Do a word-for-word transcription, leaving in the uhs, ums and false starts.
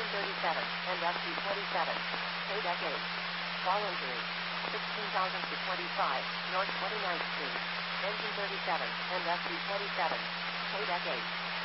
Engine thirty-seven, and F G twenty-seven. K-Deck eight. Voluntary. sixteen thousand to twenty-five, North twenty-ninth Street. Engine thirty-seven, and F G twenty-seven. K-Deck eight.